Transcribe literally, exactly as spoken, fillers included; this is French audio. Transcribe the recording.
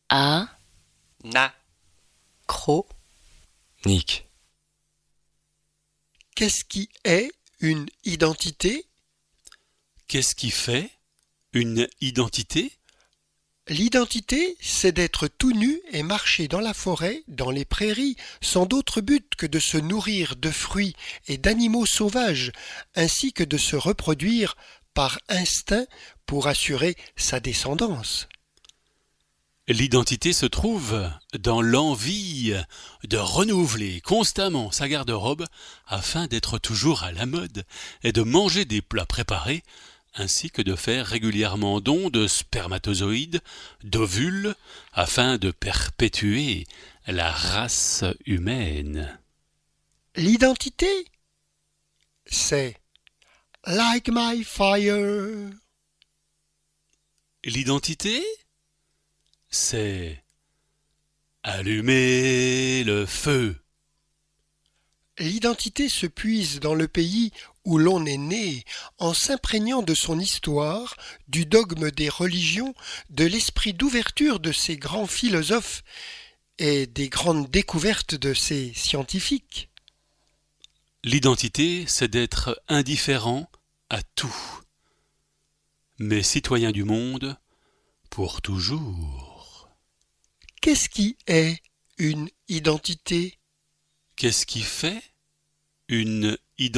A, Na, cro, Nick. Qu'est-ce qui est une identité? Qu'est-ce qui fait une identité? L'identité, c'est d'être tout nu et marcher dans la forêt, dans les prairies, sans d'autre but que de se nourrir de fruits et d'animaux sauvages, ainsi que de se reproduire par instinct pour assurer sa descendance. L'identité se trouve dans l'envie de renouveler constamment sa garde-robe afin d'être toujours à la mode et de manger des plats préparés ainsi que de faire régulièrement don de spermatozoïdes, d'ovules, afin de perpétuer la race humaine. L'identité, c'est like my fire. L'identité, c'est allumer le feu. L'identité se puise dans le pays où l'on est né, en s'imprégnant de son histoire, du dogme des religions, de l'esprit d'ouverture de ses grands philosophes et des grandes découvertes de ses scientifiques. L'identité, c'est d'être indifférent à tout, mais citoyen du monde pour toujours. Qu'est-ce qui est une identité ? Qu'est-ce qui fait une identité ?